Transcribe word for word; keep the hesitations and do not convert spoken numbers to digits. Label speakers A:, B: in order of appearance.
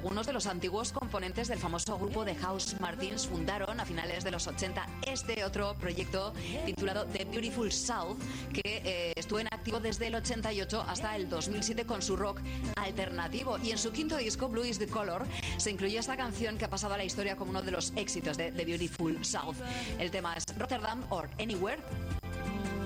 A: algunos de los antiguos componentes del famoso grupo de House Martins fundaron a finales de los ochenta este otro proyecto titulado The Beautiful South, que eh, estuvo en activo desde el ochenta y ocho hasta el dos mil siete con su rock alternativo. Y en su quinto disco, Blue is the Color, se incluyó esta canción que ha pasado a la historia como uno de los éxitos de The Beautiful South. El tema es Rotterdam or Anywhere.